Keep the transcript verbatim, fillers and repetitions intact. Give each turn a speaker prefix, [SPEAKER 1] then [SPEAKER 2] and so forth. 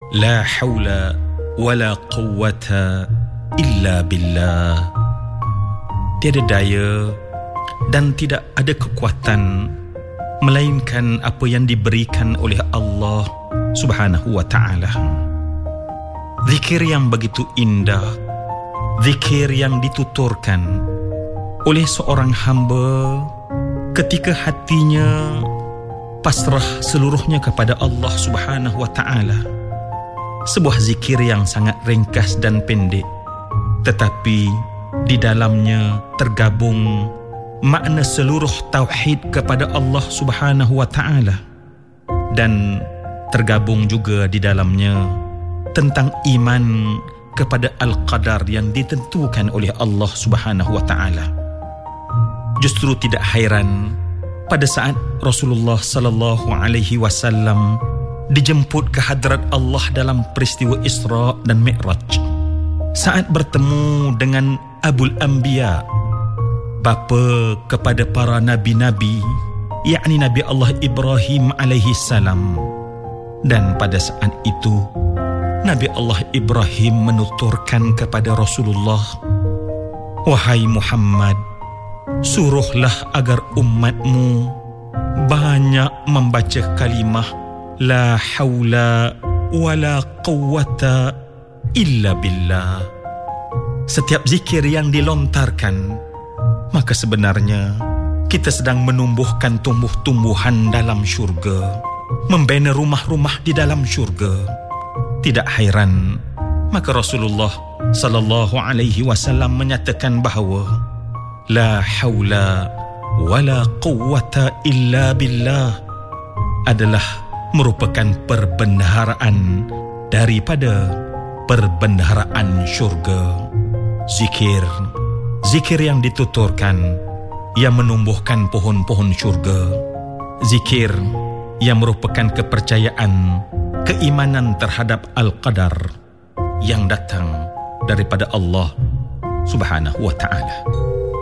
[SPEAKER 1] La haula wala quwwata illa billah. Tiada daya dan tidak ada kekuatan melainkan apa yang diberikan oleh Allah Subhanahu wa ta'ala. Zikir yang begitu indah, zikir yang dituturkan oleh seorang hamba ketika hatinya pasrah seluruhnya kepada Allah Subhanahu wa ta'ala. Sebuah zikir yang sangat ringkas dan pendek, tetapi di dalamnya tergabung makna seluruh tauhid kepada Allah Subhanahu wa ta'ala, dan tergabung juga di dalamnya tentang iman kepada al-qadar yang ditentukan oleh Allah Subhanahu wa ta'ala. Justru tidak hairan pada saat Rasulullah sallallahu alaihi wasallam dijemput ke hadrat Allah dalam peristiwa Isra dan Mi'raj. Saat bertemu dengan Abul Anbiya, bapa kepada para nabi-nabi, yakni Nabi Allah Ibrahim alaihi salam. Dan pada saat itu Nabi Allah Ibrahim menuturkan kepada Rasulullah, "Wahai Muhammad, suruhlah agar umatmu banyak membaca kalimah La haula wala quwwata illa billah." Setiap zikir yang dilontarkan, maka sebenarnya kita sedang menumbuhkan tumbuh-tumbuhan dalam syurga, membina rumah-rumah di dalam syurga. Tidak hairan, maka Rasulullah sallallahu alaihi wasallam menyatakan bahawa La haula wala quwwata illa billah adalah merupakan perbendaharaan daripada perbendaharaan syurga. Zikir, zikir yang dituturkan yang menumbuhkan pohon-pohon syurga. Zikir yang merupakan kepercayaan, keimanan terhadap al-qadar yang datang daripada Allah Subhanahu wa ta'ala.